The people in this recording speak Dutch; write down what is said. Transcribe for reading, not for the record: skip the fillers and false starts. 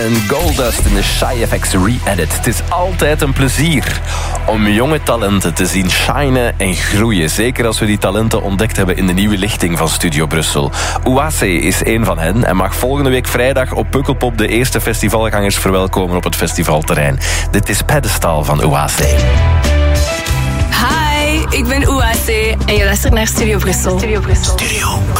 en Goldust in de Shy FX Re-edit. Het is altijd een plezier om jonge talenten te zien shinen en groeien. Zeker als we die talenten ontdekt hebben in de nieuwe lichting van Studio Brussel. Oase is één van hen en mag volgende week vrijdag op Pukkelpop de eerste festivalgangers verwelkomen op het festivalterrein. Dit is Pedestal van Oase. Hi, ik ben Oase en je luistert naar Studio Brussel. Studio